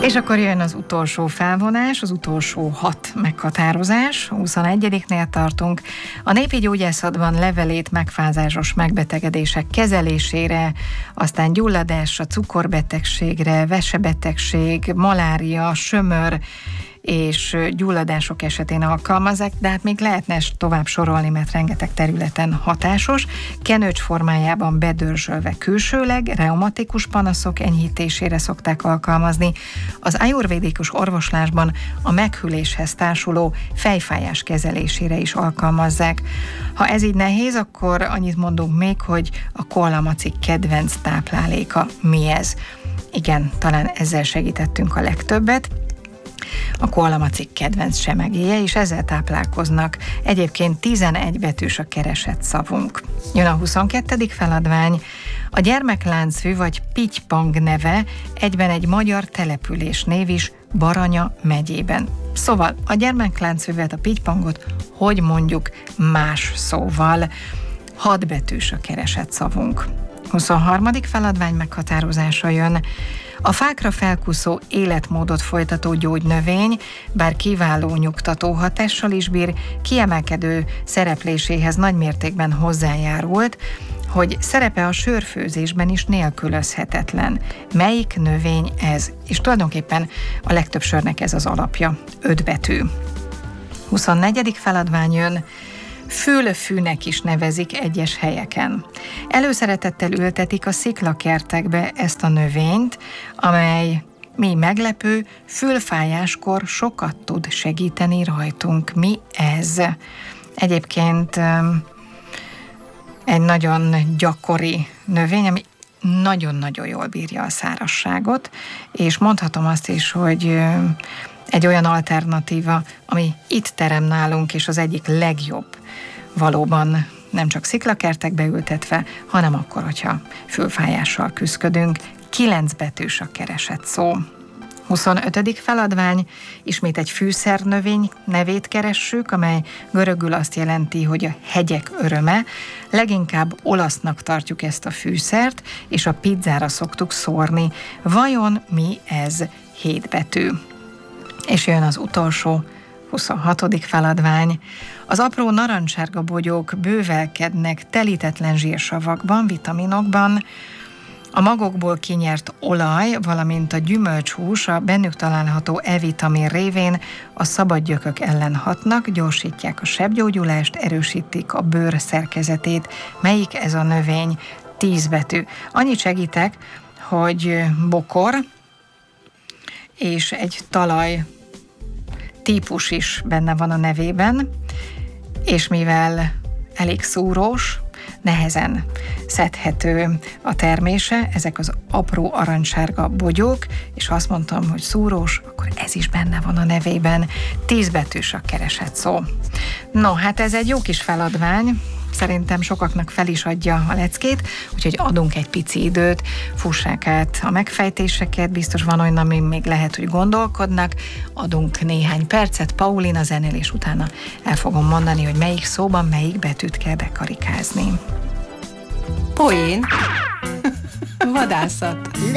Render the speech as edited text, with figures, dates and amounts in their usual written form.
És akkor jön az utolsó felvonás, az utolsó 6 meghatározás. 21-nél tartunk. A népi gyógyászatban levelét megfázásos megbetegedések kezelésére, aztán gyulladásra, cukorbetegségre, vesebetegség, malária, sömör és gyulladások esetén alkalmazzák, de hát még lehetne tovább sorolni, mert rengeteg területen hatásos. Kenőcs formájában bedörzsölve külsőleg, reumatikus panaszok enyhítésére szokták alkalmazni. Az ajurvédikus orvoslásban a meghűléshez társuló fejfájás kezelésére is alkalmazzák. Ha ez így nehéz, akkor annyit mondunk még, hogy a koalamaci kedvenc tápláléka mi ez. Igen, talán ezzel segítettünk a legtöbbet. A koalamaci kedvenc semegéje, és ezzel táplálkoznak. Egyébként 11 betűs a keresett szavunk. Jön a 22. feladvány. A gyermekláncfű vagy Pitypang neve egyben egy magyar település név is Baranya megyében. Szóval a gyermekláncfűvet, a Pitypangot hogy mondjuk más szóval? 6 betűs a keresett szavunk. 23. feladvány meghatározása jön. A fákra felkuszó életmódot folytató gyógynövény, bár kiváló nyugtató hatással is bír, kiemelkedő szerepléséhez nagymértékben hozzájárult, hogy szerepe a sörfőzésben is nélkülözhetetlen. Melyik növény ez? És tulajdonképpen a legtöbb sörnek ez az alapja. 5 betű. 24. feladvány jön. Fülfűnek is nevezik egyes helyeken. Előszeretettel ültetik a sziklakertekbe ezt a növényt, amely, mi meglepő, fülfájáskor sokat tud segíteni rajtunk. Mi ez? Egyébként egy nagyon gyakori növény, ami nagyon-nagyon jól bírja a szárazságot, és mondhatom azt is, hogy egy olyan alternatíva, ami itt terem nálunk, és az egyik legjobb, valóban nem csak sziklakertekbe ültetve, hanem akkor, hogyha fülfájással küszködünk. 9 betűs a keresett szó. 25. feladvány, ismét egy fűszernövény nevét keressük, amely görögül azt jelenti, hogy a hegyek öröme. Leginkább olasznak tartjuk ezt a fűszert, és a pizzára szoktuk szórni. Vajon mi ez? 7 betű. És jön az utolsó, 26. feladvány. Az apró narancssárga bogyók bővelkednek telítetlen zsírsavakban, vitaminokban. A magokból kinyert olaj, valamint a gyümölcshús a bennük található E-vitamin révén a szabad gyökök ellen hatnak, gyorsítják a sebgyógyulást, erősítik a bőr szerkezetét. Melyik ez a növény? 10 betű. Annyit segítek, hogy bokor és egy talaj típus is benne van a nevében, és mivel elég szúrós, nehezen szedhető a termése, ezek az apró aranysárga bogyók, és ha azt mondtam, hogy szúrós, akkor ez is benne van a nevében. 10 betűs a keresett szó. No, hát ez egy jó kis feladvány, szerintem sokaknak fel is adja a leckét, úgyhogy adunk egy pici időt, fussák át a megfejtéseket, biztos van olyan, ami még lehet, hogy gondolkodnak, adunk néhány percet, Paulina zenél, és utána el fogom mondani, hogy melyik szóban melyik betűt kell bekarikázni. Poén, vadászat.